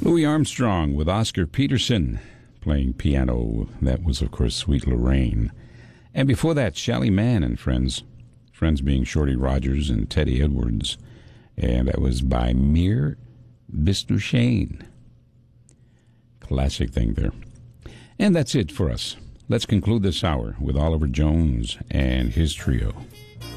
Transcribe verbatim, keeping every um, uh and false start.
Louis Armstrong with Oscar Peterson playing piano. That was, of course, Sweet Lorraine. And before that, Shelly Manne and Friends. Friends being Shorty Rogers and Teddy Edwards. And that was by Mir Bisduchane. Classic thing there. And that's it for us. Let's conclude this hour with Oliver Jones and his trio.